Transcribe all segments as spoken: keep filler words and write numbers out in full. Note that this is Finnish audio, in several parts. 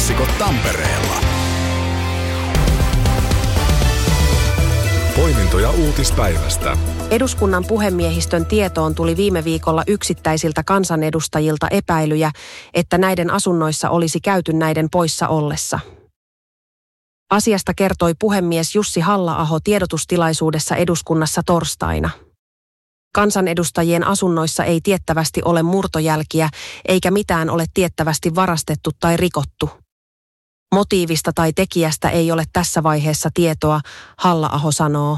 Pop-klassikot Tampereella. Poimintoja uutispäivästä. Eduskunnan puhemiehistön tietoon tuli viime viikolla yksittäisiltä kansanedustajilta epäilyjä, että näiden asunnoissa olisi käyty näiden poissa ollessa. Asiasta kertoi puhemies Jussi Halla-aho tiedotustilaisuudessa eduskunnassa torstaina. Kansanedustajien asunnoissa ei tiettävästi ole murtojälkiä, eikä mitään ole tiettävästi varastettu tai rikottu. Motiivista tai tekijästä ei ole tässä vaiheessa tietoa, Halla-aho sanoo.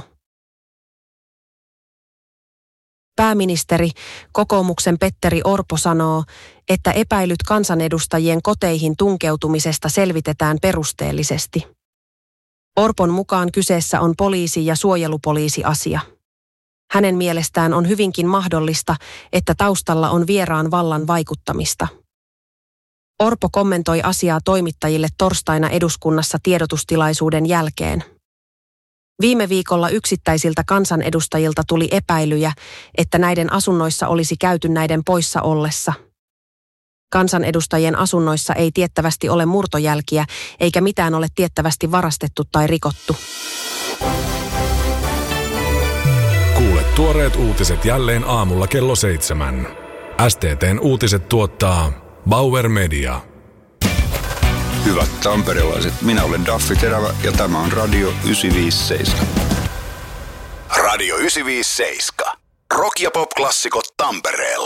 Pääministeri, kokoomuksen Petteri Orpo sanoo, että epäilyt kansanedustajien koteihin tunkeutumisesta selvitetään perusteellisesti. Orpon mukaan kyseessä on poliisi- ja suojelupoliisiasia. Hänen mielestään on hyvinkin mahdollista, että taustalla on vieraan vallan vaikuttamista. Orpo kommentoi asiaa toimittajille torstaina eduskunnassa tiedotustilaisuuden jälkeen. Viime viikolla yksittäisiltä kansanedustajilta tuli epäilyjä, että näiden asunnoissa olisi käyty näiden poissa ollessa. Kansanedustajien asunnoissa ei tiettävästi ole murtojälkiä, eikä mitään ole tiettävästi varastettu tai rikottu. Kuule tuoreet uutiset jälleen aamulla kello seitsemän. S T T:n uutiset tuottaa Bauer Media. Hyvät tamperelaiset, minä olen Daffi Terävä ja tämä on Radio yhdeksänsataaviisikymmentäseitsemän. Radio yhdeksänsataaviisikymmentäseitsemän. Rock ja pop-klassikot Tampereella.